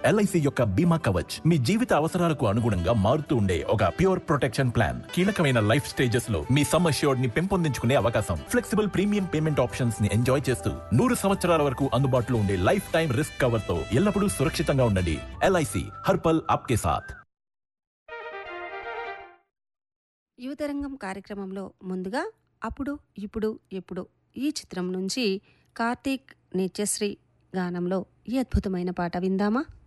LIC యొక్క బీమా కవచ్ మీ జీవిత అవసరాలకు అనుగుణంగా మారుతూ ఉండే ఒక ప్యూర్ ప్రొటెక్షన్ ప్లాన్. కీలకమైన లైఫ్ స్టేజెస్ లో మీ సమ్ అష్యూర్డ్ ని పెంపొందించుకునే అవకాశం, ఫ్లెక్సిబుల్ ప్రీమియం పేమెంట్ ఆప్షన్స్ ని ఎంజాయ్ చేస్తూ 100 సంవత్సరాల వరకు అందుబాటులో ఉండే లైఫ్ టైం రిస్క్ కవర్ తో ఎల్లప్పుడూ సురక్షితంగా ఉండండి. ఎల్ఐసి హర్పల్ ఆప్కే సాథ్. యువతరంగం కార్యక్రమంలో ముందుగా అప్పుడు ఇప్పుడు ఎప్పుడు ఈ చిత్రం నుంచి కార్తీక్ నిత్యశ్రీ గానంలో ఈ అద్భుతమైన పాట విందామా?